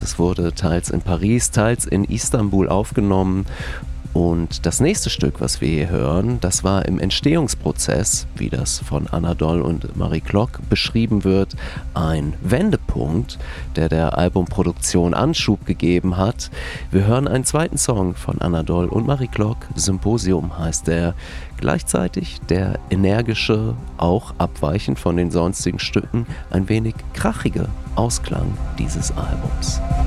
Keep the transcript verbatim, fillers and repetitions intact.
Es wurde teils in Paris, teils in Istanbul aufgenommen. Und das nächste Stück, was wir hier hören, das war im Entstehungsprozess, wie das von Anna Doll und Marie Klock beschrieben wird, ein Wendepunkt, der der Albumproduktion Anschub gegeben hat. Wir hören einen zweiten Song von Anna Doll und Marie Klock, Symposium heißt der, gleichzeitig der energische, auch abweichend von den sonstigen Stücken, ein wenig krachige Ausklang dieses Albums.